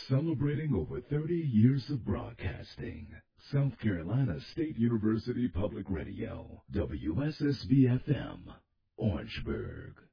Celebrating over 30 years of broadcasting. South Carolina State University Public Radio, WSSB-FM, Orangeburg.